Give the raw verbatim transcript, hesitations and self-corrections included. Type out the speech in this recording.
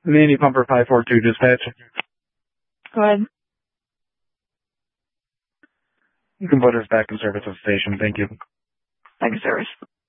Nanny Pumper five four two dispatch. Go ahead. You can put us back in service at the station. Thank you. Back in service.